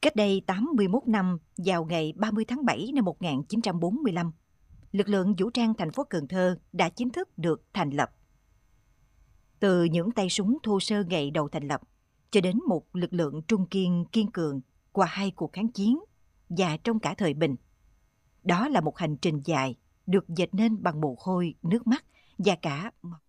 Cách đây 81 năm, vào ngày 30 tháng 7 năm 1945, lực lượng vũ trang thành phố Cần Thơ đã chính thức được thành lập. Từ những tay súng thô sơ ngày đầu thành lập, cho đến một lực lượng trung kiên kiên cường qua 2 cuộc kháng chiến và trong cả thời bình. Đó là một hành trình dài, được dệt nên bằng mồ hôi, nước mắt và cả